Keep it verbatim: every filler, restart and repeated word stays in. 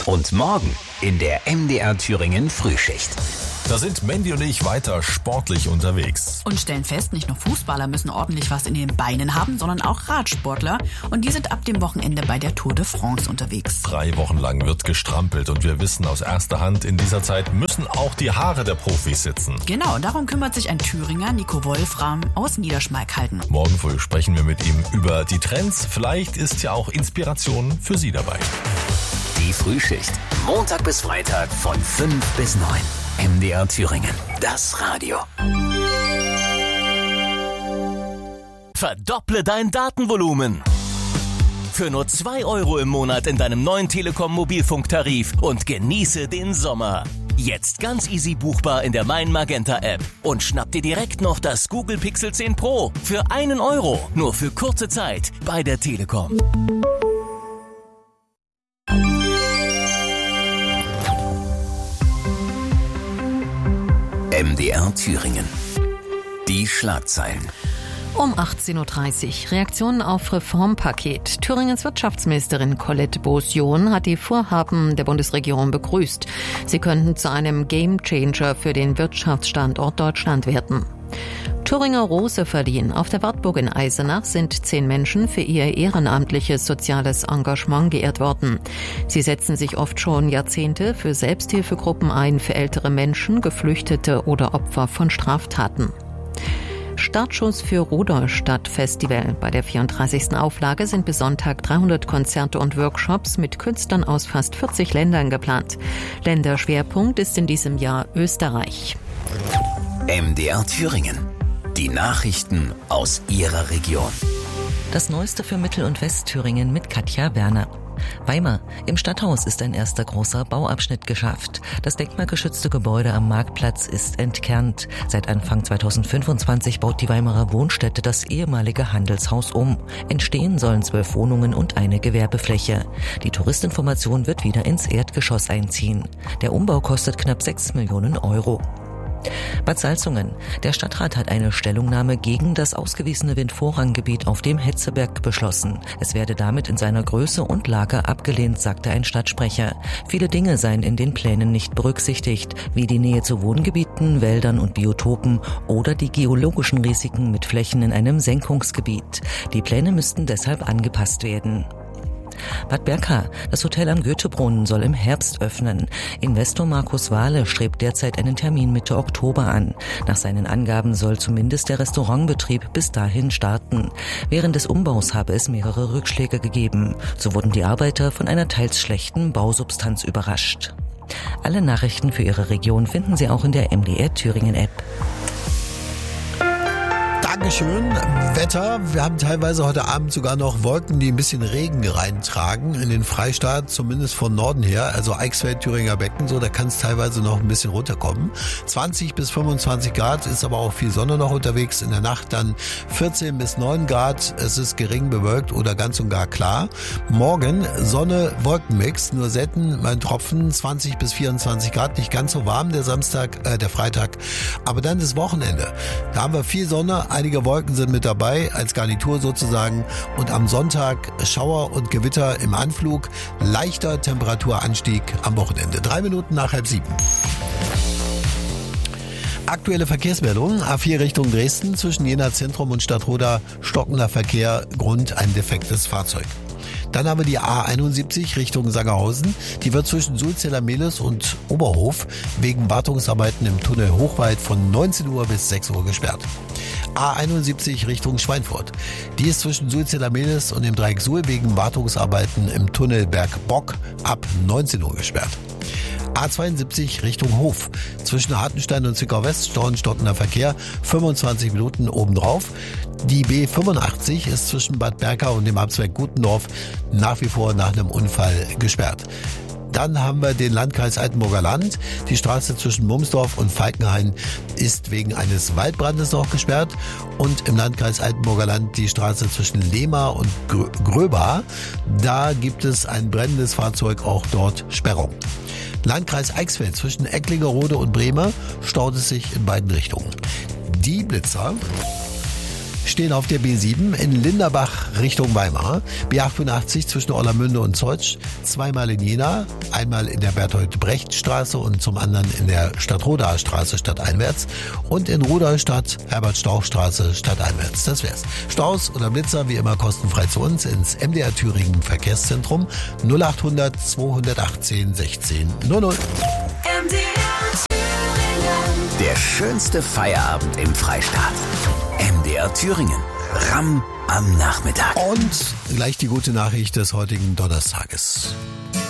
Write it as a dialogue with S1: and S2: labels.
S1: Und morgen in der M D R Thüringen Frühschicht.
S2: Da sind Mandy und ich weiter sportlich unterwegs.
S3: Und stellen fest, nicht nur Fußballer müssen ordentlich was in den Beinen haben, sondern auch Radsportler. Und die sind ab dem Wochenende bei der Tour de France unterwegs.
S2: Drei Wochen lang wird gestrampelt und wir wissen aus erster Hand, in dieser Zeit müssen auch die Haare der Profis sitzen.
S3: Genau, darum kümmert sich ein Thüringer, Nico Wolfram, aus Niederschmalkalden.
S2: Morgen früh sprechen wir mit ihm über die Trends. Vielleicht ist ja auch Inspiration für Sie dabei.
S1: Die Frühschicht. Montag bis Freitag von fünf bis neun. M D R Thüringen. Das Radio.
S4: Verdopple dein Datenvolumen. Für nur zwei Euro im Monat in deinem neuen Telekom-Mobilfunktarif und genieße den Sommer. Jetzt ganz easy buchbar in der Mein Magenta App. Und schnapp dir direkt noch das Google Pixel zehn Pro für einen Euro. Nur für kurze Zeit bei der Telekom.
S1: M D R Thüringen. Die Schlagzeilen.
S5: Um achtzehn Uhr dreißig. Reaktionen auf Reformpaket. Thüringens Wirtschaftsministerin Colette Beausion hat die Vorhaben der Bundesregierung begrüßt. Sie könnten zu einem Gamechanger für den Wirtschaftsstandort Deutschland werden. Thüringer Rose verliehen. Auf der Wartburg in Eisenach sind zehn Menschen für ihr ehrenamtliches soziales Engagement geehrt worden. Sie setzen sich oft schon Jahrzehnte für Selbsthilfegruppen ein, für ältere Menschen, Geflüchtete oder Opfer von Straftaten. Startschuss für Rudolstadt Festival. Bei der vierunddreißigsten Auflage sind bis Sonntag dreihundert Konzerte und Workshops mit Künstlern aus fast vierzig Ländern geplant. Länderschwerpunkt ist in diesem Jahr Österreich.
S1: M D R Thüringen. Die Nachrichten aus Ihrer Region.
S6: Das Neueste für Mittel- und Westthüringen mit Katja Werner. Weimar. Im Stadthaus ist ein erster großer Bauabschnitt geschafft. Das denkmalgeschützte Gebäude am Marktplatz ist entkernt. Seit Anfang zweitausendfünfundzwanzig baut die Weimarer Wohnstätte das ehemalige Handelshaus um. Entstehen sollen zwölf Wohnungen und eine Gewerbefläche. Die Touristinformation wird wieder ins Erdgeschoss einziehen. Der Umbau kostet knapp sechs Millionen Euro. Bad Salzungen. Der Stadtrat hat eine Stellungnahme gegen das ausgewiesene Windvorranggebiet auf dem Hetzeberg beschlossen. Es werde damit in seiner Größe und Lage abgelehnt, sagte ein Stadtsprecher. Viele Dinge seien in den Plänen nicht berücksichtigt, wie die Nähe zu Wohngebieten, Wäldern und Biotopen oder die geologischen Risiken mit Flächen in einem Senkungsgebiet. Die Pläne müssten deshalb angepasst werden. Bad Berka. Das Hotel am Goethebrunnen soll im Herbst öffnen. Investor Markus Wahle strebt derzeit einen Termin Mitte Oktober an. Nach seinen Angaben soll zumindest der Restaurantbetrieb bis dahin starten. Während des Umbaus habe es mehrere Rückschläge gegeben. So wurden die Arbeiter von einer teils schlechten Bausubstanz überrascht. Alle Nachrichten für Ihre Region finden Sie auch in der M D R Thüringen App.
S7: Dankeschön. Wetter. Wir haben teilweise heute Abend sogar noch Wolken, die ein bisschen Regen reintragen in den Freistaat, zumindest von Norden her, also Eichsfeld, Thüringer Becken, so, da kann es teilweise noch ein bisschen runterkommen. zwanzig bis fünfundzwanzig Grad, ist aber auch viel Sonne noch unterwegs. In der Nacht dann vierzehn bis neun Grad. Es ist gering bewölkt oder ganz und gar klar. Morgen Sonne, Wolkenmix, nur selten mal ein Tropfen, zwanzig bis vierundzwanzig Grad, nicht ganz so warm der Samstag, äh, der Freitag. Aber dann das Wochenende. Da haben wir viel Sonne, einige Wolken sind mit dabei, als Garnitur sozusagen. Und am Sonntag Schauer und Gewitter im Anflug. Leichter Temperaturanstieg am Wochenende. Drei Minuten nach halb sieben. Aktuelle Verkehrsmeldung. A vier Richtung Dresden. Zwischen Jena Zentrum und Stadtroda stockender Verkehr. Grund ein defektes Fahrzeug. Dann haben wir die A einundsiebzig Richtung Sangerhausen. Die wird zwischen Sulzeller-Mehlis und Oberhof wegen Wartungsarbeiten im Tunnel Hochwald von neunzehn Uhr bis sechs Uhr gesperrt. A einundsiebzig Richtung Schweinfurt. Die ist zwischen Sulzeller-Mehlis und dem Dreieck Suhl wegen Wartungsarbeiten im Tunnel Bergbock ab neunzehn Uhr gesperrt. A zweiundsiebzig Richtung Hof. Zwischen Hartenstein und Zwickau West stockender Verkehr, fünfundzwanzig Minuten obendrauf. Die B fünfundachtzig ist zwischen Bad Berka und dem Abzweig Gutendorf nach wie vor nach einem Unfall gesperrt. Dann haben wir den Landkreis Altenburger Land. Die Straße zwischen Mumsdorf und Falkenhain ist wegen eines Waldbrandes noch gesperrt. Und im Landkreis Altenburger Land die Straße zwischen Lehmar und Gröba. Da gibt es ein brennendes Fahrzeug, auch dort Sperrung. Landkreis Eichsfeld zwischen Ecklingerode und Bremer staut es sich in beiden Richtungen. Die Blitzer. stehen auf der B sieben in Linderbach Richtung Weimar, B achtundachtzig zwischen Orlamünde und Zotsch, zweimal in Jena, einmal in der Berthold-Brecht-Straße und zum anderen in der Stadtrodaer Straße stadteinwärts und in Rudolstadt Herbert-Stauch-Straße stadteinwärts. Das wär's. Staus oder Blitzer wie immer kostenfrei zu uns ins M D R Thüringen Verkehrszentrum null achthundert zweihundertachtzehn sechzehn null null.
S1: M D R Thüringen. Der schönste Feierabend im Freistaat. M D R Thüringen. Ramm am Nachmittag.
S7: Und gleich die gute Nachricht des heutigen Donnerstages.